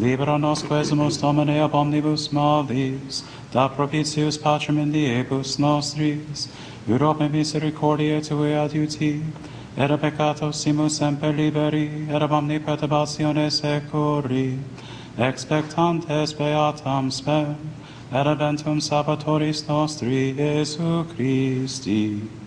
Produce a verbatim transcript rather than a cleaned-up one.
Libera nos quesumus Domine ab omnibus malis, da propitius Patrem in diebus nostris, Europe misericordiae Tue adiuti, et a peccato simus semper liberi, et ab omni perturbatione securi, expectantes beatam spem, et adventum Salvatoris nostri, Iesu Christi.